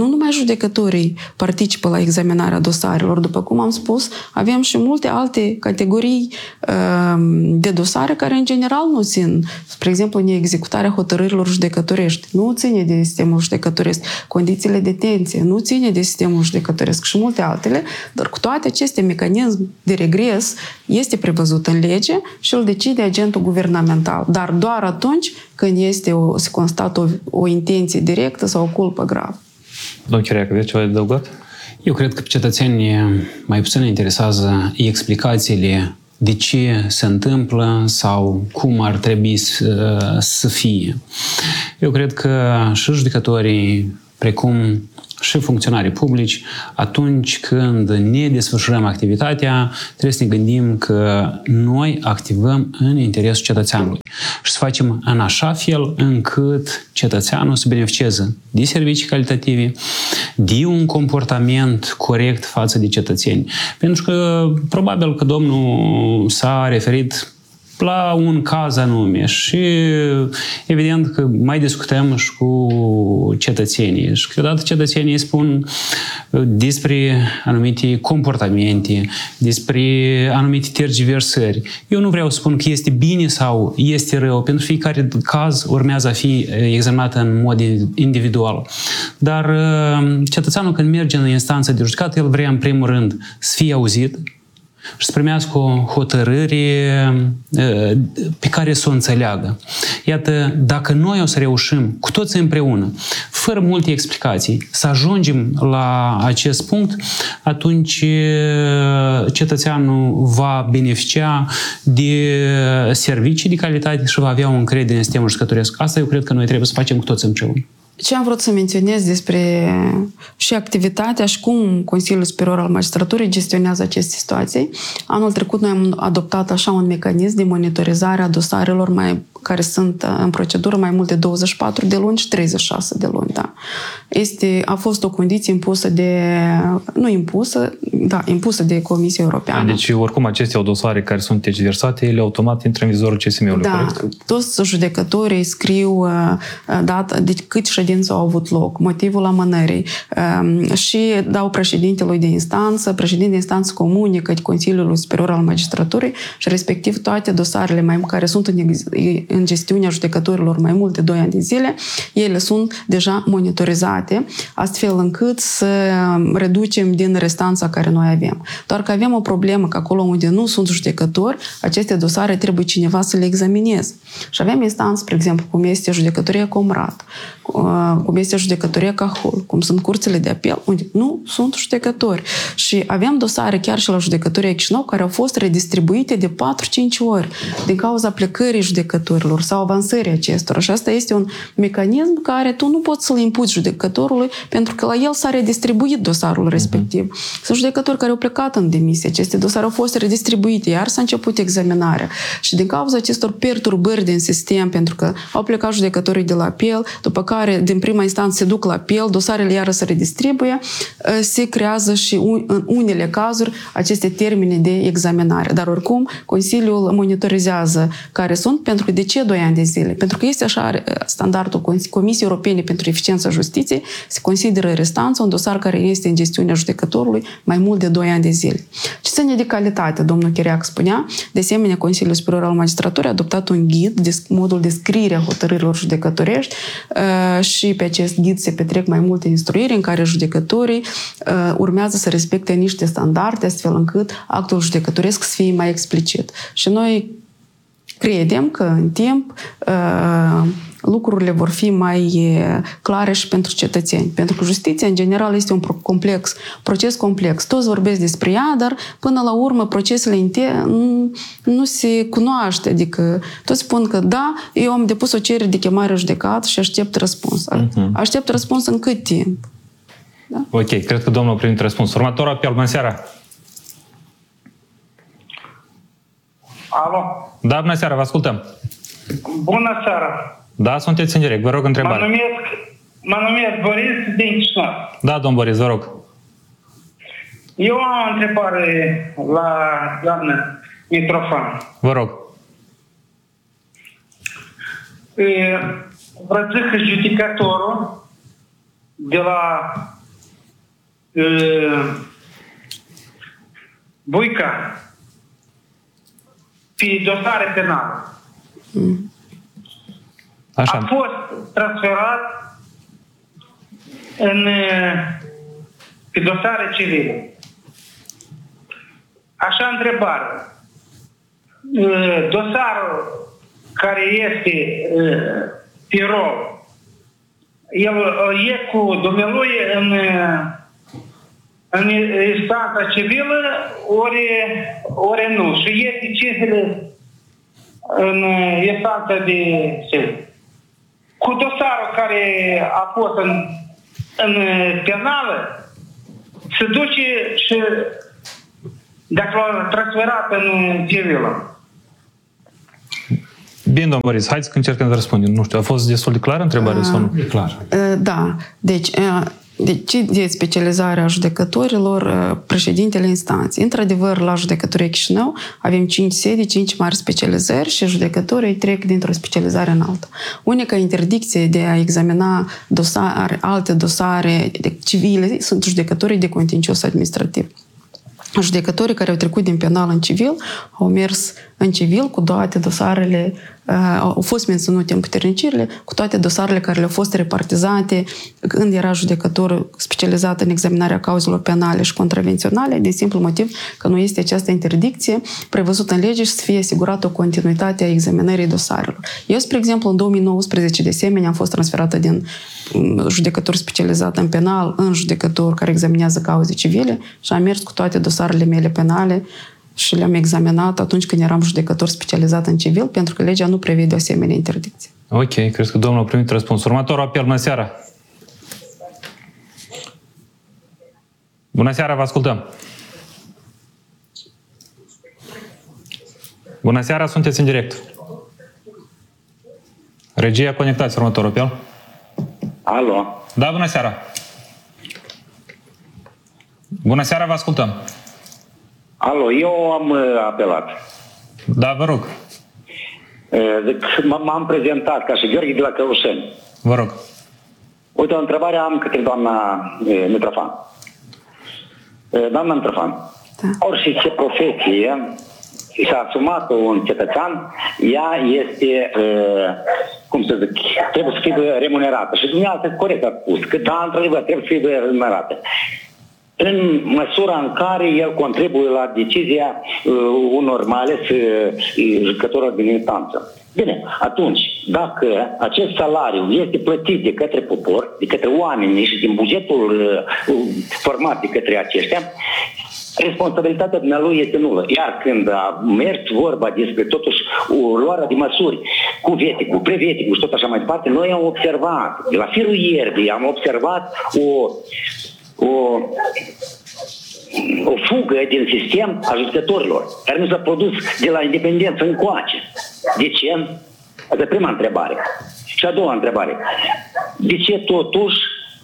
nu numai judecătorii participă la examinarea dosarelor, după cum am spus, avem și multe alte categorii de dosare care în general nu țin. Spre exemplu, neexecutarea hotărârilor judecătorești nu ține de sistemul judecătoresc, condițiile de detenție nu ține de sistemul judecătoresc și multe altele, dar cu toate aceste mecanism de regres este prevăzut în lege și îl decide agentul guvernamental, dar doar atunci când este o, se constată o, o intenție directă sau o culpă gravă. Domnul Chiriac, aveți ceva de adăugat? Eu cred că pe cetățenii mai puțin interesează explicațiile de ce se întâmplă sau cum ar trebui să, să fie. Eu cred că și judecătorii, precum și funcționarii publici, atunci când ne desfășurăm activitatea, trebuie să ne gândim că noi activăm în interesul cetățeanului și să facem în așa fel încât cetățeanul să beneficieze de servicii calitative, de un comportament corect față de cetățeni. Pentru că probabil că domnul s-a referit la un caz anume și evident că mai discutăm și cu cetățenii și câteodată cetățenii spun despre anumite comportamente, despre anumite tergiversări. Eu nu vreau să spun că este bine sau este rău, pentru fiecare caz urmează a fi examinat în mod individual. Dar cetățeanul când merge în instanță de judecată, el vrea în primul rând să fie auzit și să primească o hotărâre pe care să o înțeleagă. Iată, dacă noi o să reușim cu toți împreună, fără multe explicații, să ajungem la acest punct, atunci cetățeanul va beneficia de servicii de calitate și va avea o încredere în sistemul judecătoresc. Asta eu cred că noi trebuie să facem cu toți împreună. Ce am vrut să menționez despre și activitatea și cum Consiliul Superior al Magistraturii gestionează aceste situații. Anul trecut noi am adoptat așa un mecanism de monitorizare a dosarelor mai, care sunt în procedură mai mult de douăzeci și patru de luni și treizeci și șase de luni. Da. Este, a fost o condiție impusă de, nu impusă, da, impusă de Comisia Europeană. Deci oricum aceste dosare care sunt tergiversate, ele automat intră în vizorul C S M-ului, da, corect? Toți judecătorii scriu data, de cât ședințe au avut loc, motivul amânării și dau președintelui de instanță, președintele de instanță comunică Consiliului Superior al Magistraturii și respectiv toate dosarele mai, care sunt în, în gestiunea judecătorilor mai mult de doi ani de zile, ele sunt deja monitorizate, astfel încât să reducem din restanța care noi avem. Doar că avem o problemă că acolo unde nu sunt judecători, aceste dosare trebuie cineva să le examineze. Și avem instanțe, spre exemplu, cum este judecătoria Comrat, cum este judecătoria Cahul, cum sunt curțile de apel, unde nu sunt judecători. Și avem dosare chiar și la judecătoria Chișinău care au fost redistribuite de patru-cinci ori din cauza plecării judecătorilor sau avansării acestora. Și asta este un mecanism care tu nu poți să-l impuți judecătorului pentru că la el s-a redistribuit dosarul respectiv. Uh-huh. Sunt judecători care au plecat în demisie, aceste dosare au fost redistribuite, iar s-a început examinarea. Și din cauza acestor perturbări din sistem, pentru că au plecat judecătorii de la apel, după care din prima instanță se duc la apel, dosarele iară se redistribuie, se creează și în unele cazuri aceste termene de examinare. Dar oricum, Consiliul monitorizează care sunt, pentru că de ce doi ani de zile? Pentru că este așa standardul Comisiei Europene pentru Eficiența Justiției, se consideră restanță un dosar care este în gestiunea judecătorului mai mult de doi ani de zile. Ce ține de calitate, domnul Chiriac spunea, de asemenea, Consiliul Superior al Magistraturii a adoptat un ghid de modul de scriere a hotărârilor judecătorești și pe acest ghid se petrec mai multe instruiri în care judecătorii urmează să respecte niște standarde astfel încât actul judecătoresc să fie mai explicit. Și noi credem că în timp lucrurile vor fi mai clare și pentru cetățeni. Pentru că justiția, în general, este un complex, proces complex. Toți vorbesc despre ea, dar până la urmă procesele interne nu se cunoaște. Adică toți spun că da, eu am depus o cerere de chemare judecat și aștept răspuns. Uh-huh. Aștept răspuns în cât timp? Da? Ok, cred că domnul a primit răspuns. Următor apel, bună seara! Alo? Da, bună seara, vă ascultăm! Bună seara! Da, sunteți în direct, vă rog întrebare. Mă numesc, mă numesc Boris din Chișinău. Da, domn Boris, vă rog. Eu am o întrebare la doamnă Mitrofan. Vă rog. Vă zic că judecătorul de la Buica pe dosare penale. Mm. Așa. A fost transferat în, pe dosare civile. Așa întrebare. Dosarul care este pe rol, el e cu dumnealui în, în instanța civilă, ori, ori nu. Și e deciziile în instanța de civil. Cu dosarul care a fost în, în penală, se duce și dacă l-a transferat în civilă. Bine, domnul Boris, haideți că încercăm să răspundem. Nu știu, a fost destul de clară întrebarea sau nu? E clar. Da. Deci, deci de specializarea judecătorilor, președintele instanței. Într-adevăr, la judecătoria Chișinău avem cinci sedii, cinci mari specializări și judecătorii trec dintr-o specializare în alta. Unica interdicție de a examina dosare, alte dosare civile sunt judecătorii de contencios administrativ. Judecătorii care au trecut din penal în civil au mers în civil cu toate dosarele, uh, au fost menținute împuternicirile, cu toate dosarele care le-au fost repartizate când era judecător specializat în examinarea cauzelor penale și contravenționale, din simplu motiv că nu este această interdicție prevăzută în lege și să fie asigurată o continuitate a examinării dosarelor. Eu, spre exemplu, în două mii nouăsprezece, de asemenea, am fost transferată din judecător specializat în penal în judecător care examinează cauze civile și am mers cu toate dosarele mele penale și le-am examinat atunci când eram judecător specializat în civil, pentru că legea nu prevede o asemenea interdicție. Ok, cred că domnul a primit răspuns. Următorul apel, bună seara! Bună seara, vă ascultăm! Bună seara, sunteți în direct. Regia, conectați următorul apel. Alo. Da, bună seara. Bună seara, vă ascultăm. Alo, eu am apelat. Da, vă rog. M-am prezentat ca și Gheorghe de la Căușeni. Vă rog. Uite, o întrebare am către doamna Mitrofan. Doamna Mitrofan, da. Orice ce profesie și-a asumat un cetățean, ea este, cum să zic, trebuie să fie remunerată. Și dumneavoastră corect a spus că da, într-adevăr, trebuie să fie remunerată. În măsura în care el contribuie la decizia uh, unor, mai ales uh, jucătorilor din instanță. Bine, atunci, dacă acest salariu este plătit de către popor, de către oameni și din bugetul uh, format de către aceștia, responsabilitatea dumnealui este nulă. Iar când a mers vorba despre totuși o luare de măsuri cu veticul, preveticul și tot așa mai departe, noi am observat, de la firul ierbii, am observat o O, o fugă din sistem a judecătorilor, care nu s-a produs de la independență încoace. De ce? Asta e prima întrebare. Și a doua întrebare. De ce totuși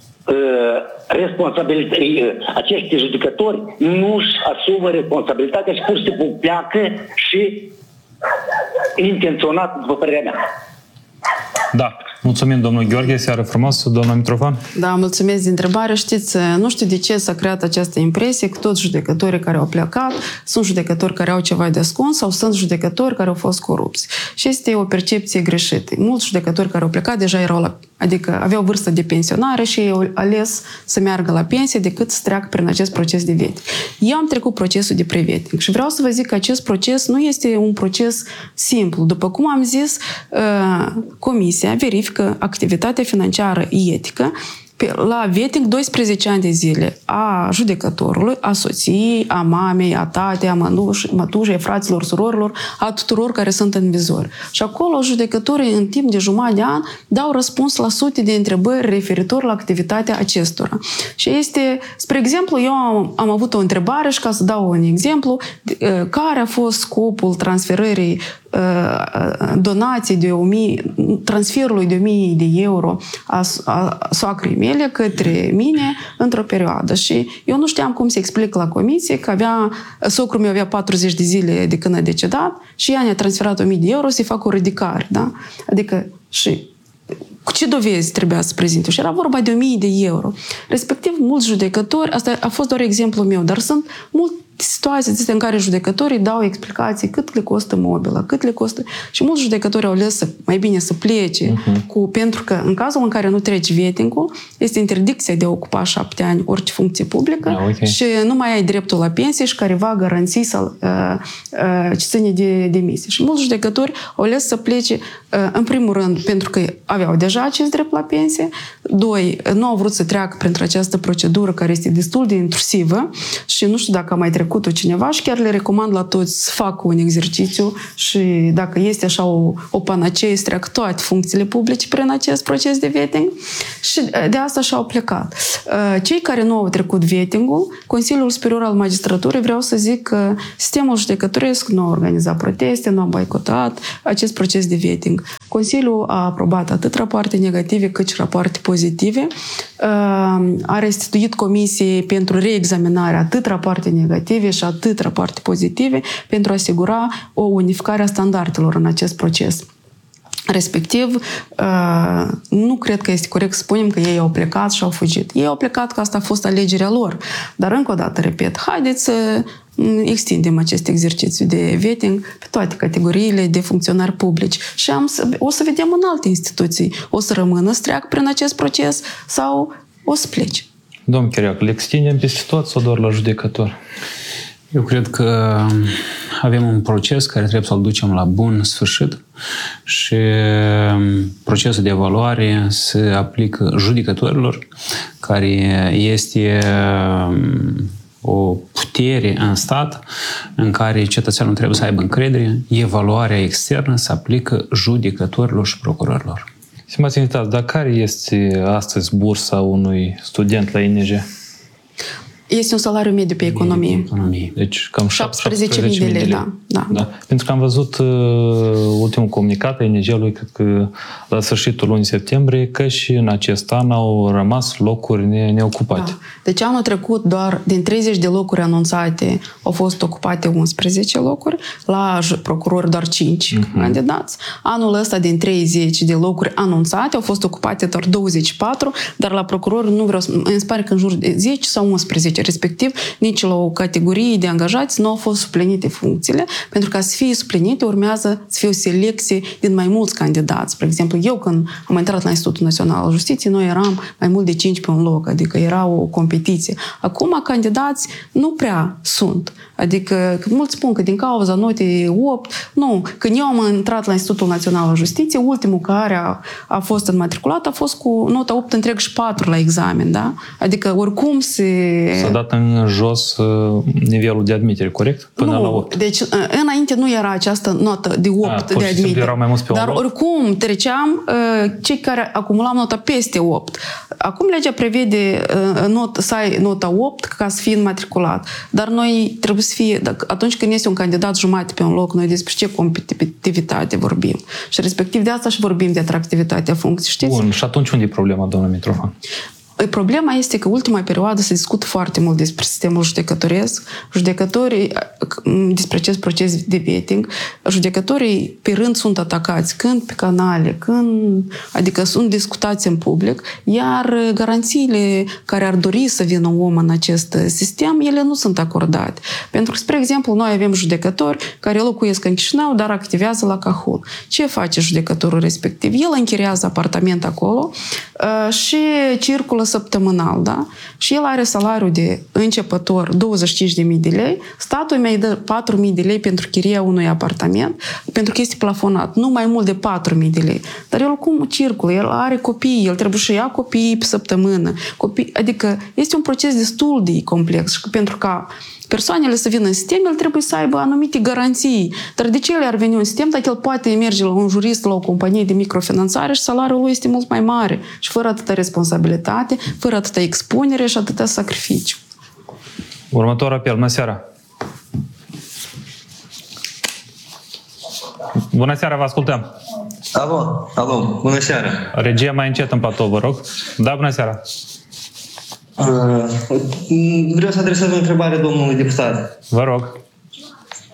acești judecători nu își asumă responsabilitatea și pur și simplu pleacă și intenționat, după părerea mea? Da. Mulțumim, domnul Gheorghe. Seară frumos, domnul Mitrofan. Da, mulțumesc de întrebare. Știți, nu știu de ce s-a creat această impresie că toți judecătorii care au plecat sunt judecători care au ceva de ascuns sau sunt judecători care au fost corupți. Și este o percepție greșită. Mulți judecători care au plecat deja erau la, adică aveau vârstă de pensionare și ei au ales să meargă la pensie decât să treacă prin acest proces de veting. Eu am trecut procesul de preveting și vreau să vă zic că acest proces nu este un proces simplu. După cum am zis, comisia verifică activitatea financiară etică la vetting doisprezece ani de zile a judecătorului, a soției, a mamei, a tatei, a mătușei, a fraților, surorilor, a tuturor care sunt în vizor. Și acolo judecătorii în timp de jumătate de an dau răspuns la sute de întrebări referitor la activitatea acestora. Și este, spre exemplu, eu am, am avut o întrebare și ca să dau un exemplu, care a fost scopul transferării donații de o mie, transferului de o mie de euro a, a soacrei mele către mine într-o perioadă. Și eu nu știam cum să explic la comisie că avea, socrul meu avea patruzeci de zile de când a decedat și ea ne-a transferat o mie de euro să-i fac o ridicare. Da? Adică și cu ce dovezi trebuia să prezinte? Și era vorba de o mie de euro. Respectiv, mulți judecători, asta a fost doar exemplul meu, dar sunt multe situații în care judecătorii dau explicații cât le costă mobila, cât le costă... Și mulți judecători au ales să, mai bine să plece, uh-huh. cu, pentru că în cazul în care nu treci vetting-ul, este interdicția de a ocupa șapte ani orice funcție publică ah, okay. și nu mai ai dreptul la pensie și careva garanții sau uh, uh, ce ține de demisie. Și mulți judecători au ales să plece, uh, în primul rând, pentru că aveau deja acest drept la pensie, doi, nu au vrut să treacă printr această procedură care este destul de intrusivă și nu știu dacă a mai trecut cu cineva și chiar le recomand la toți să facă un exercițiu și dacă este așa o, o panacee, să treacă toate funcțiile publice prin acest proces de vetting și de asta și-au plecat. Cei care nu au trecut vetting-ul, Consiliul Superior al Magistraturii, vreau să zic că sistemul judecătoresc nu a organizat proteste, nu a boicotat acest proces de vetting. Consiliul a aprobat atât rapoarte negative cât și rapoarte pozitive, a restituit comisiei pentru reexaminare atât rapoarte negative și atât rapoarte pozitive pentru a asigura o unificare a standardelor în acest proces. Respectiv, nu cred că este corect să spunem că ei au plecat și au fugit. Ei au plecat că asta a fost alegerea lor. Dar încă o dată, repet, haideți să extindem acest exercițiu de vetting pe toate categoriile de funcționari publici și am să, o să vedem în alte instituții. O să rămână să treacă prin acest proces sau o să plece. Domnul Chiriac, le extindem peste tot sau doar la judecător? Eu cred că avem un proces care trebuie să-l ducem la bun sfârșit și procesul de evaluare se aplică judecătorilor, care este o putere în stat în care cetățeanul trebuie să aibă încredere. Evaluarea externă se aplică judecătorilor și procurorilor. Stimați invitați, dar care este astăzi bursa unui student la I N J? Este un salariu mediu pe economie. economie. Deci cam șaptesprezece mii de lei, da. Da. da. Pentru că am văzut uh, ultimul comunicat a I N J-ului, cred că la sfârșitul lunii septembrie, că și în acest an au rămas locuri ne- neocupate. Da. Deci anul trecut doar din treizeci de locuri anunțate au fost ocupate unsprezece locuri, la procurori doar cinci uh-huh. candidați. Anul ăsta din treizeci de locuri anunțate au fost ocupate doar douăzeci și patru, dar la procurori nu vreau să... Îmi pare că în jur de zece sau unsprezece. Respectiv, nici la o categorie de angajați nu au fost suplinite funcțiile, pentru că să fie suplinite urmează să fie o selecție din mai mulți candidați. Spre exemplu, eu când am intrat la Institutul Național al Justiției, noi eram mai mult de cinci pe un loc, adică era o competiție. Acum, candidați nu prea sunt. Adică, mulți spun că din cauza notei opt, nu. Când eu am intrat la Institutul Național al Justiției, ultimul care a, a fost înmatriculat a fost cu nota opt întreg și patru la examen, da? Adică, oricum se... S-a dat în jos nivelul de admitere, corect? Până nu, la opt. Deci, înainte nu era această notă de opt a, de admitere. Erau mai mulți pe dar un loc? oricum treceam cei care acumulam nota peste opt. Acum legea prevede not, să ai nota opt ca să fii înmatriculat. Dar noi trebuie să fie, atunci când este un candidat jumate pe un loc, noi despre ce competitivitate vorbim. Și respectiv de asta și vorbim de atractivitatea funcției, știți? Bun, și atunci unde e problema, doamna Mitrofan? Problema este că ultima perioadă se discută foarte mult despre sistemul judecătoresc. Judecătorii, despre acest proces de vetting, judecătorii pe rând sunt atacați, când pe canale, când, adică sunt discutați în public, iar garanțiile care ar dori să vină un om în acest sistem, ele nu sunt acordate. Pentru că, spre exemplu, noi avem judecători care locuiesc în Chișinău, dar activează la Cahul. Ce face judecătorul respectiv? El închiriază apartament acolo și circulă săptămânal, da? Și el are salariul de începător douăzeci și cinci de mii de lei, statul mai dă patru mii de lei pentru chiria unui apartament, pentru că este plafonat, nu mai mult de patru mii de lei. Dar el cum circulă? El are copii, el trebuie să ia copiii pe săptămână. Copii, adică este un proces destul de complex și pentru ca persoanele să vină în sistem, el trebuie să aibă anumite garanții. Dar de ce el ar veni în sistem dacă el poate merge la un jurist, la o companie de microfinanțare și salariul lui este mult mai mare și fără atâta responsabilitate, fără atâta expunere și atâta sacrificiu. Următor apel. Bună seara! Bună seara, vă ascultăm! Alo, alo, bună seara! Regia mai încet în platou, vă rog. Da, bună seara! Uh, vreau să adresez o întrebare domnului deputat. Vă rog.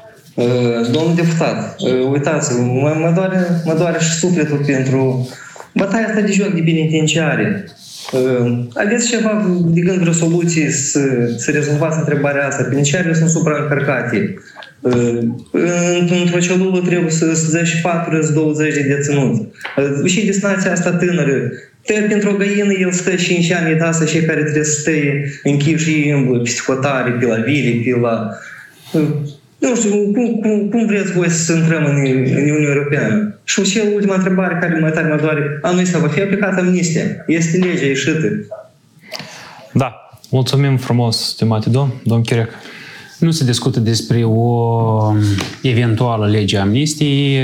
Uh, domnul deputat, uh, uitați, mă, mă, doare, mă doare și sufletul pentru bătaia asta de joc de penitenciare. Aveți ceva de gând vreo soluție să, să rezolvați întrebarea asta? Penitenciarele sunt supraîncărcate. Într-o celulă trebuie să zece și patru douăzeci de deținuți. Și destinația asta tânără. Pentru o găină el stă cinci ani, e asta și care trebuie să stea închiși în psihotare, pe la vile, pe la... Nu știu, cum, cum, cum vreți voi să intrăm în, în Uniunea Europeană? Și și ultima întrebare care mai tare mă doare, anul ăsta va fi aplicată amnistia. Este legea ieșită. Da, mulțumim frumos, stimate domn, domn Chiriac. Nu se discută despre o eventuală lege a amnistiei,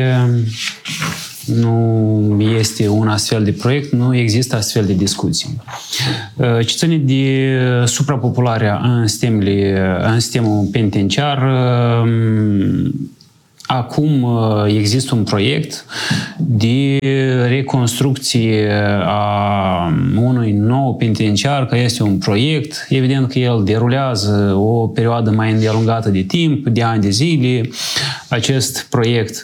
nu este un astfel de proiect, nu există astfel de discuții. Ce ține de suprapopularea în, sistemele, în sistemul penitenciar, acum există un proiect de reconstrucție a unui nou penitenciar, că este un proiect, evident că el derulează o perioadă mai îndelungată de timp, de ani de zile, acest proiect.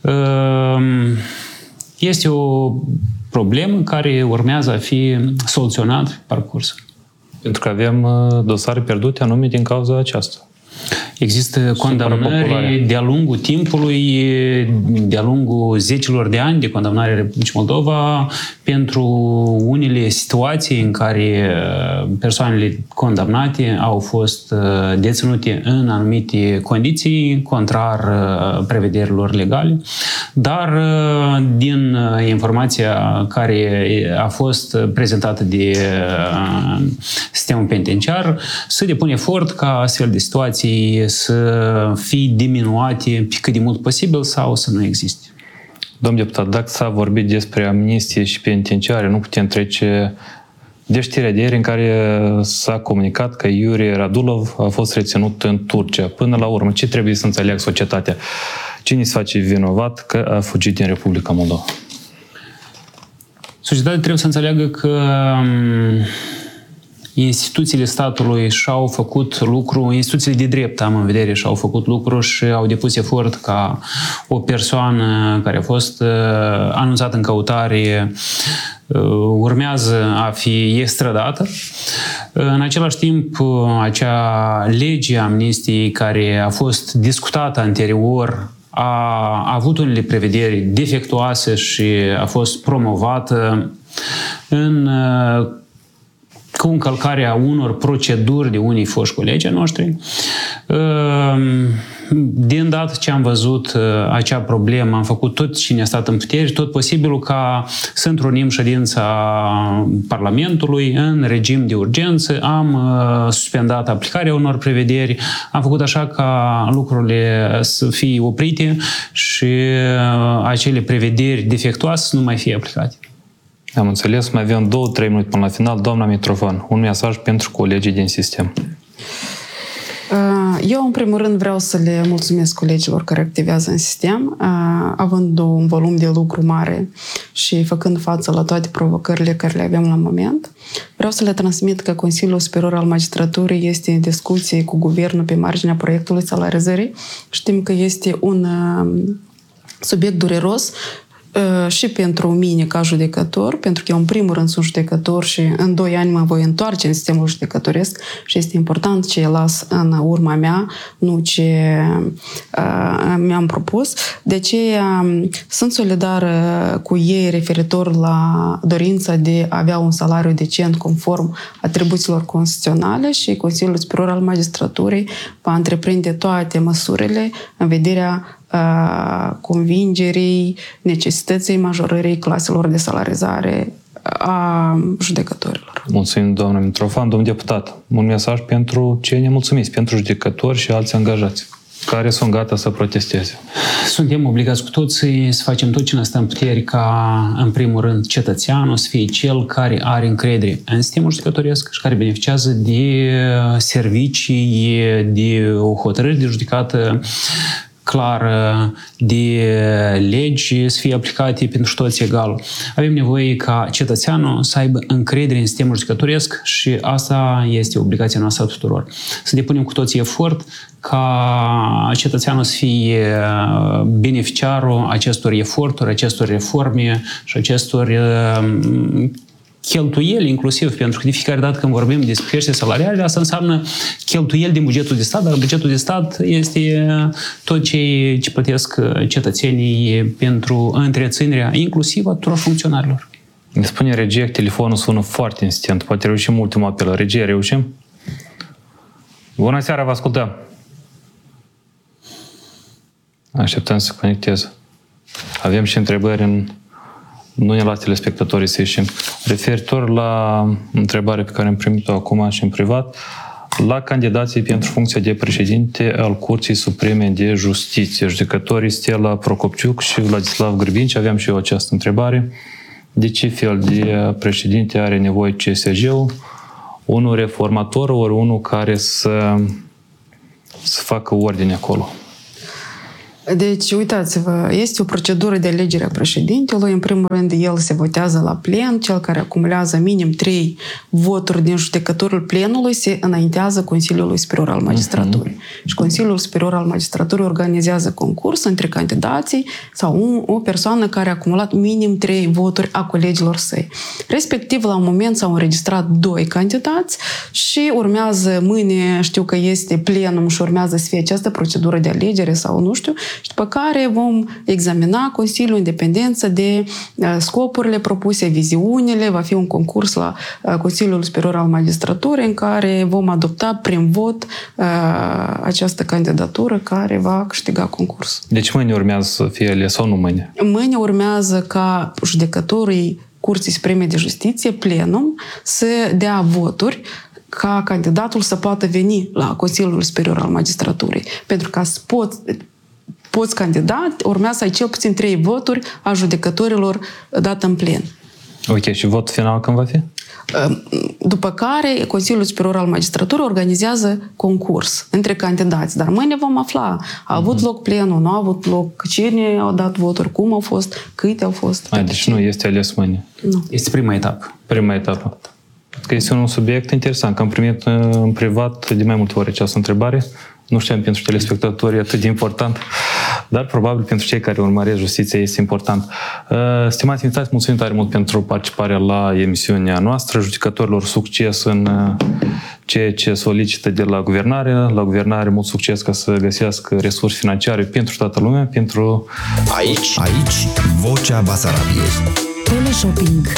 Este o problemă care urmează a fi soluționată pe parcurs. Pentru că avem dosare pierdute anume din cauza aceasta. Există condamnări de-a lungul timpului, de-a lungul zecilor de ani de condamnare în Republica Moldova pentru unele situații în care persoanele condamnate au fost deținute în anumite condiții, contrar prevederilor legale, dar din informația care a fost prezentată de sistemul penitenciar, se depune efort ca astfel de situații să fie diminuate pe cât de mult posibil sau să nu existe. Domn deputat, dacă s-a vorbit despre amnistie și penitenciare, nu putem trece de știrea de ieri în care s-a comunicat că Iurie Radulov a fost reținut în Turcia. Până la urmă, ce trebuie să înțeleagă societatea? Cine se face vinovat că a fugit din Republica Moldova? Societatea trebuie să înțeleagă că instituțiile statului și-au făcut lucru, instituțiile de drept, am în vedere, și-au făcut lucru și au depus efort ca o persoană care a fost uh, anunțată în căutare uh, urmează a fi extradată. În același timp, acea lege a amnistiei care a fost discutată anterior a avut unele prevederi defectuoase și a fost promovată în cu încălcarea unor proceduri de unii foști colegi noștri. De îndată ce am văzut acea problemă, am făcut tot ce ne-a stat în putere, tot posibilul ca să întrunim ședința Parlamentului în regim de urgență, am suspendat aplicarea unor prevederi, am făcut așa ca lucrurile să fie oprite și acele prevederi defectuoase să nu mai fie aplicate. Am înțeles, mai avem două, trei minute până la final. Doamna Mitrofan, un mesaj pentru colegii din sistem. Eu, în primul rând, vreau să le mulțumesc colegilor care activează în sistem, având un volum de lucru mare și făcând față la toate provocările care le avem la moment. Vreau să le transmit că Consiliul Superior al Magistraturii este în discuție cu Guvernul pe marginea proiectului salarizării. Știm că este un subiect dureros și pentru mine ca judecător, pentru că eu în primul rând sunt judecător și în doi ani mă voi întoarce în sistemul judecătoresc și este important ce las în urma mea, nu ce uh, mi-am propus. De aceea sunt solidară cu ei referitor la dorința de a avea un salariu decent conform atribuțiilor constituționale și Consiliul Superior al Magistraturii va întreprinde toate măsurile în vederea convingerii necesității majorării claselor de salarizare a judecătorilor. Mulțumim, doamna Mitrofan. Domn deputat, un mesaj pentru cei nemulțumiți, pentru judecători și alți angajați care sunt gata să protesteze. Suntem obligați cu toții să facem tot ce ne stă în putere ca, în primul rând, cetățeanul să fie cel care are încredere în sistemul judecătoresc și care beneficiază de servicii, de o hotărâre de judecată clară, de legi să fie aplicate pentru toți egal. Avem nevoie ca cetățeanul să aibă încredere în sistemul judecătoresc și asta este obligația noastră a tuturor. Să depunem cu toții efort ca cetățeanul să fie beneficiarul acestor eforturi, acestor reforme și acestor cheltuieli inclusiv, pentru că de fiecare dată când vorbim despre creștere salariale, asta înseamnă cheltuieli din bugetul de stat, dar bugetul de stat este tot ce, ce plătesc cetățenii pentru întreținerea inclusiv a tuturor funcționarilor. Ne spune regia că telefonul sună foarte insistent. Poate reușim ultimul apel. Regia, reușim? Bună seara, vă ascultăm! Așteptăm să se conecteze. Avem și întrebări în... Nu ne las telespectatorii să ieșim. Referitor la întrebarea pe care am primit-o acum și în privat, la candidații pentru funcția de președinte al Curții Supreme de Justiție, judecătorii Stella Procopciuc și Vladislav Gârbinci, aveam și eu această întrebare. De ce fel de președinte are nevoie C S G-ul? Unul reformator, ori unul care să, să facă ordine acolo? Deci, uitați-vă, este o procedură de alegere a președintelui. În primul rând, el se votează la plen. Cel care acumulează minim trei voturi din judecătorul plenului se înaintează Consiliului Superior al Magistraturii. Uh-huh. Și Consiliul Superior al Magistraturii organizează concurs între candidații sau un, o persoană care a acumulat minim trei voturi a colegilor săi. Respectiv, la un moment s-au înregistrat doi candidați și urmează mâine, știu că este plenum și urmează să fie această procedură de alegere sau nu știu, și după care vom examina Consiliul independență de scopurile propuse, viziunile, va fi un concurs la Consiliul Superior al Magistraturii în care vom adopta prin vot această candidatură care va câștiga concursul. Deci mâine urmează să fie ales sau nu mâine? Mâine urmează ca judecătorii Curții Supreme de Justiție, plenum, să dea voturi ca candidatul să poată veni la Consiliul Superior al Magistraturii. Pentru ca să poți poți candidat, urmează să ai cel puțin trei voturi a judecătorilor dat în plen. Ok, și votul final când va fi? După care Consiliul Superior al Magistraturii organizează concurs între candidați. Dar mâine vom afla. A avut uh-huh. loc plenul, nu a avut loc, cine au dat voturi, cum au fost, câte au fost. A, deci nu este ales mâine. Nu. Este prima etapă. Prima etapă. Că este un subiect interesant, că am primit în privat de mai multe ori această întrebare. Nu știam pentru telespectatorii atât de important, dar probabil pentru cei care urmăresc justiția este important. Stimați invitați, mulțumim tare mult pentru participarea la emisiunea noastră. Judecătorilor succes în ceea ce solicită de la guvernare. La guvernare mult succes ca să găsească resurse financiare pentru toată lumea, pentru... Aici, aici, Vocea Basarabiei. Teleshopping.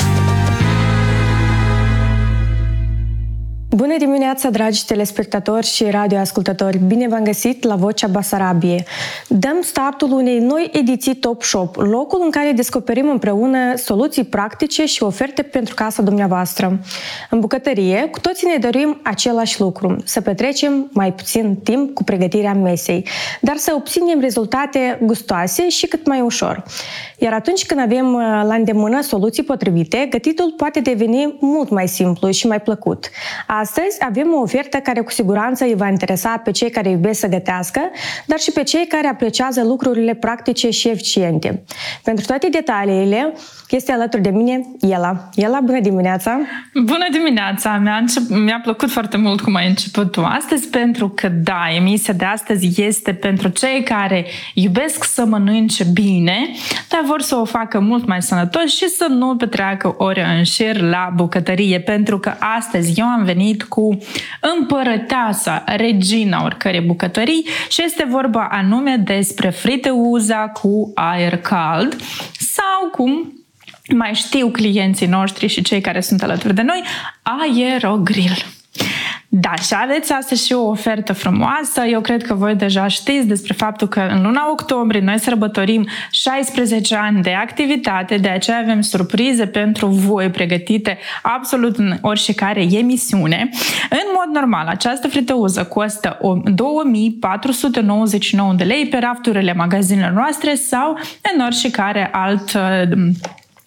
Bună dimineața, dragi telespectatori și radioascultători! Bine v-am găsit la Vocea Basarabiei. Dăm startul unei noi ediții Top Shop, locul în care descoperim împreună soluții practice și oferte pentru casa dumneavoastră. În bucătărie, cu toții ne dorim același lucru, să petrecem mai puțin timp cu pregătirea mesei, dar să obținem rezultate gustoase și cât mai ușor. Iar atunci când avem la îndemână soluții potrivite, gătitul poate deveni mult mai simplu și mai plăcut. Astăzi avem o ofertă care cu siguranță îi va interesa pe cei care iubesc să gătească, dar și pe cei care apreciază lucrurile practice și eficiente. Pentru toate detaliile este alături de mine Ela. Ela, bună dimineața! Bună dimineața! Mi-a, încep... Mi-a plăcut foarte mult cum ai început tu astăzi, pentru că, da, emisia de astăzi este pentru cei care iubesc să mănânce bine, dar vor să o facă mult mai sănătos și să nu petreacă ore în șir la bucătărie, pentru că astăzi eu am venit cu împărăteasa, regina oricărei bucătării și este vorba anume despre friteuza cu aer cald sau cum mai știu clienții noștri și cei care sunt alături de noi, aerogrill. Da, și aveți astăzi și o ofertă frumoasă. Eu cred că voi deja știți despre faptul că în luna octombrie noi sărbătorim șaisprezece ani de activitate, de aceea avem surprize pentru voi pregătite absolut în oricare emisiune. În mod normal, această friteuză costă două mii patru sute nouăzeci și nouă de lei pe rafturile magazinelor noastre sau în oricare alt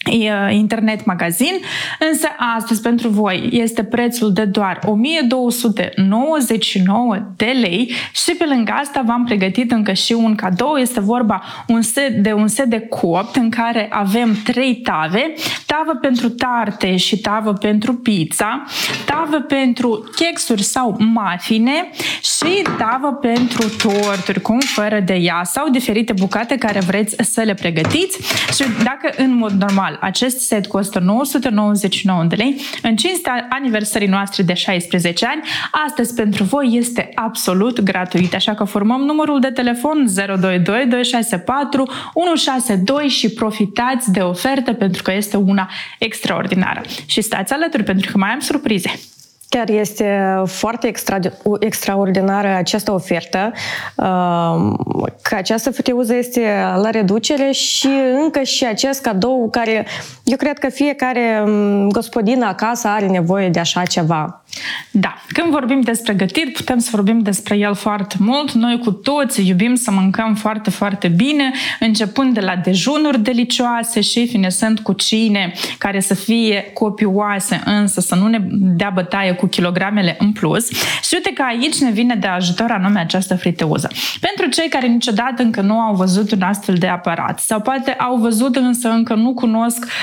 internet magazin, însă astăzi pentru voi este prețul de doar o mie două sute nouăzeci și nouă de lei și pe lângă asta v-am pregătit încă și un cadou. Este vorba un set de un set de copt în care avem trei tave, tavă pentru tarte și tavă pentru pizza, tavă pentru chexuri sau mafine și tavă pentru torturi cu fără de ea sau diferite bucate care vreți să le pregătiți. Și dacă în mod normal acest set costă nouă sute nouăzeci și nouă de lei, în cinstea aniversării noastre de șaisprezece ani, astăzi pentru voi este absolut gratuit. Așa că formăm numărul de telefon zero doi doi doi șase patru unu șase doi și profitați de ofertă pentru că este una extraordinară. Și stați alături pentru că mai am surprize. Chiar este foarte extra, extraordinară această ofertă, că această friteuză este la reducere și încă și acest cadou care eu cred că fiecare gospodină acasă are nevoie de așa ceva. Da, când vorbim despre gătit, putem să vorbim despre el foarte mult. Noi cu toți iubim să mâncăm foarte, foarte bine, începând de la dejunuri delicioase și finisând cu cine care să fie copioase, însă să nu ne dea bătaie cu kilogramele în plus. Și uite că aici ne vine de ajutor anume această friteuză. Pentru cei care niciodată încă nu au văzut un astfel de aparat sau poate au văzut însă încă nu cunosc